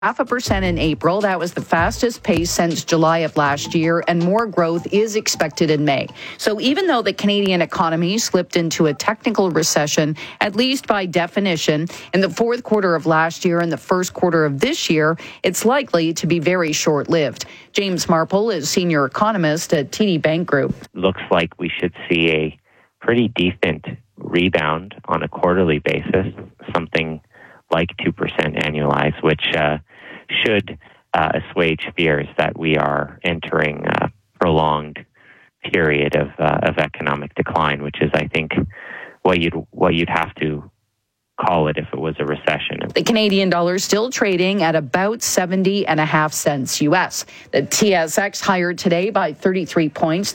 0.5% in April. That was the fastest pace since July of last year, and more growth is expected in May. So even though the Canadian economy slipped into a technical recession, at least by definition, in the fourth quarter of last year and the first quarter of this year, it's likely to be very short-lived. James Marple is senior economist at TD Bank Group. Looks like we should see a pretty decent rebound on a quarterly basis, something like 2% annualized, which should assuage fears that we are entering a prolonged period of economic decline, which is, I think, what you'd have to call it if it was a recession. The Canadian dollar is still trading at about 70.5 cents US. The TSX higher today by 33 points,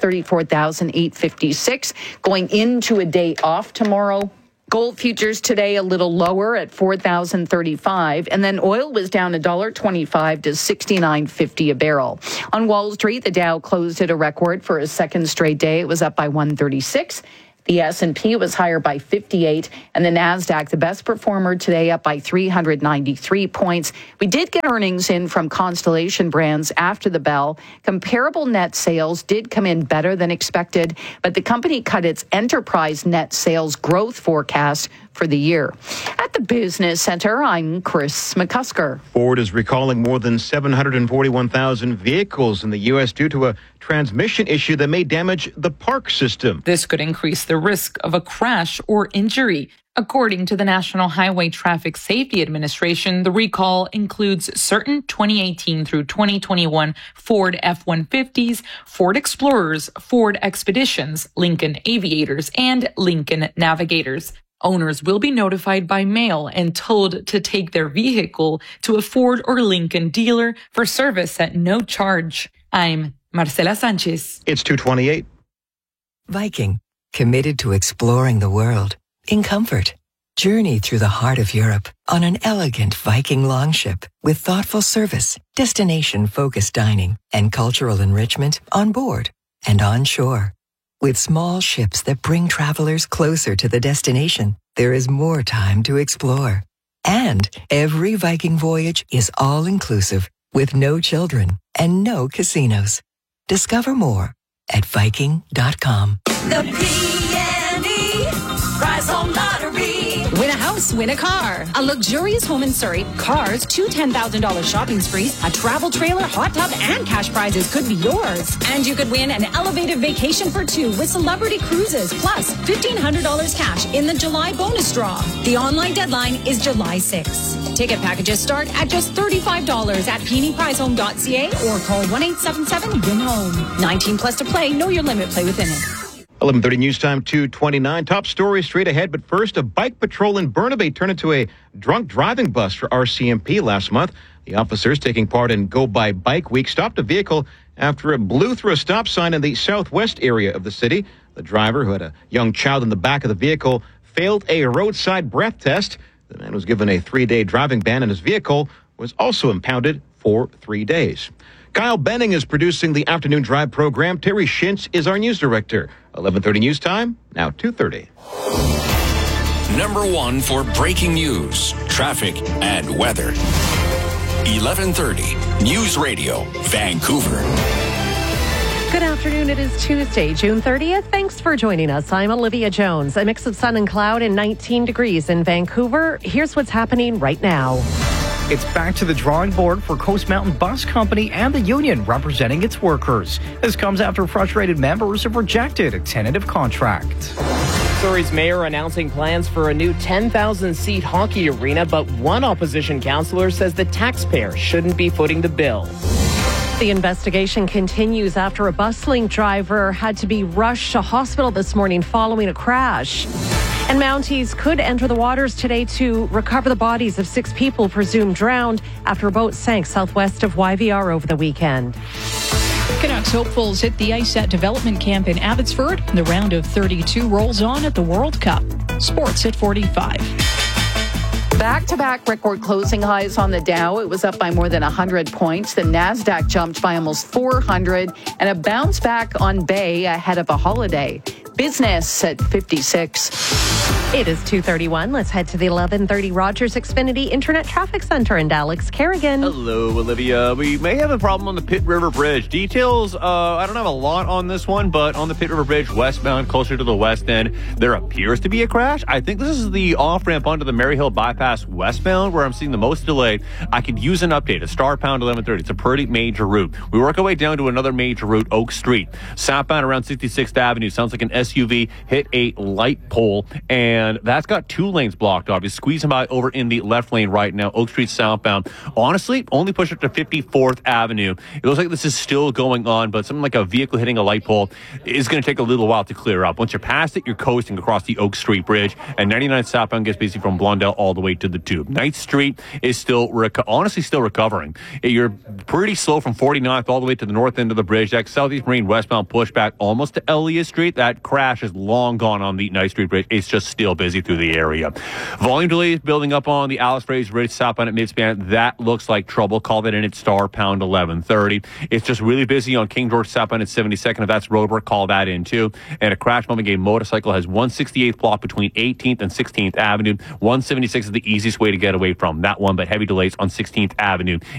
34,856, going into a day off tomorrow. Gold futures today a little lower at $4,035, and then oil was down $1.25 to $69.50 a barrel. On Wall Street, the Dow closed at a record for a second straight day. It was up by 136. The S&P was higher by 58, and the NASDAQ, the best performer today, up by 393 points. We did get earnings in from Constellation Brands after the bell. Comparable net sales did come in better than expected, but the company cut its enterprise net sales growth forecast for the year. At the Business Center, I'm Chris McCusker. Ford is recalling more than 741,000 vehicles in the U.S. due to a transmission issue that may damage the park system. This could increase the risk of a crash or injury. According to the National Highway Traffic Safety Administration, the recall includes certain 2018 through 2021 Ford F-150s, Ford Explorers, Ford Expeditions, Lincoln Aviators, and Lincoln Navigators. Owners will be notified by mail and told to take their vehicle to a Ford or Lincoln dealer for service at no charge. I'm Marcela Sanchez. It's 2:28. Viking, committed to exploring the world in comfort. Journey through the heart of Europe on an elegant Viking longship with thoughtful service, destination-focused dining, and cultural enrichment on board and on shore. With small ships that bring travelers closer to the destination, there is more time to explore. And every Viking voyage is all-inclusive with no children and no casinos. Discover more at Viking.com. The PNE Prize Home Lottery. Win a house, win a car. A luxurious home in Surrey, cars, 2 $10,000 shopping sprees, a travel trailer, hot tub, and cash prizes could be yours. And you could win an elevated vacation for 2 with Celebrity Cruises, plus $1,500 cash in the July bonus draw. The online deadline is July 6th. Ticket packages start at just $35 at PNEPrizeHome.ca or call 1-877-WIN-HOME. 19 plus to play. Know your limit. Play within it. 11:30 news time, 2:29. Top story straight ahead, but first, a bike patrol in Burnaby turned into a drunk driving bust for RCMP last month. The officers taking part in Go By Bike Week stopped a vehicle after it blew through a stop sign in the southwest area of the city. The driver, who had a young child in the back of the vehicle, failed a roadside breath test. The man was given a 3-day driving ban, and his vehicle was also impounded for 3 days. Kyle Benning is producing the Afternoon Drive program. Terry Shintz is our news director. 11:30 news time, now 2:30. Number 1 for breaking news, traffic, and weather. 11:30 News Radio, Vancouver. Good afternoon. It is Tuesday, June 30th. Thanks for joining us. I'm Olivia Jones. A mix of sun and cloud and 19 degrees in Vancouver. Here's what's happening right now. It's back to the drawing board for Coast Mountain Bus Company and the union representing its workers. This comes after frustrated members have rejected a tentative contract. Surrey's mayor announcing plans for a new 10,000-seat hockey arena, but one opposition councillor says the taxpayer shouldn't be footing the bill. The investigation continues after a bus-link driver had to be rushed to hospital this morning following a crash. And Mounties could enter the waters today to recover the bodies of 6 people presumed drowned after a boat sank southwest of YVR over the weekend. Canucks hopefuls hit the ICESat development camp in Abbotsford. The round of 32 rolls on at the World Cup. Sports at 45. Back-to-back record closing highs on the Dow. It was up by more than 100 points. The NASDAQ jumped by almost 400, and a bounce back on Bay ahead of a holiday. Business at 56. It is 2:31. Let's head to the 1130 Rogers Xfinity Internet Traffic Center and Alex Kerrigan. Hello, Olivia. We may have a problem on the Pitt River Bridge. Details, I don't have a lot on this one, but on the Pitt River Bridge westbound, closer to the west end, there appears to be a crash. I think this is the off-ramp onto the Maryhill bypass westbound where I'm seeing the most delay. I could use an update, a star pound 1130. It's a pretty major route. We work our way down to another major route, Oak Street. Southbound around 66th Avenue. Sounds like an SUV hit a light pole, and that's got 2 lanes blocked off. He's squeezing by over in the left lane right now, Oak Street southbound. Honestly, only push up to 54th Avenue. It looks like this is still going on, but something like a vehicle hitting a light pole is going to take a little while to clear up. Once you're past it, you're coasting across the Oak Street Bridge, and 99 southbound gets busy from Blondell all the way to the Tube. 9th Street is still honestly still recovering. You're pretty slow from 49th all the way to the north end of the bridge. That Southeast Marine westbound pushback almost to Elliott Street. That crash is long gone on the 9th Street Bridge. It's just still busy through the area. Volume delays building up on the Alice Fraser Bridge southbound at Midspan. That looks like trouble. Call that in at star pound 1130. It's just really busy on King George southbound at 72nd. If that's roadwork, call that in too. And a crash moment, a motorcycle has 168th block between 18th and 16th Avenue. 176 is the easiest way to get away from that one, but heavy delays on 16th Avenue